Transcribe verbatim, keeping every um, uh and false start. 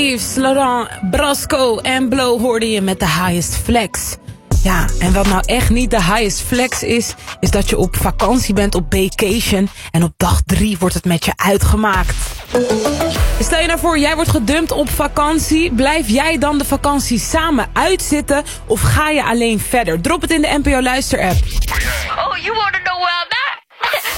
Yves, Laurent, Brasco en Blow hoorde je met de highest flex. Ja, en wat nou echt niet de highest flex is, is dat je op vakantie bent, op vacation, en op dag drie wordt het met je uitgemaakt. Stel je nou voor, jij wordt gedumpt op vakantie. Blijf jij dan de vakantie samen uitzitten of ga je alleen verder? Drop het in de N P O Luister app. Oh, you wanna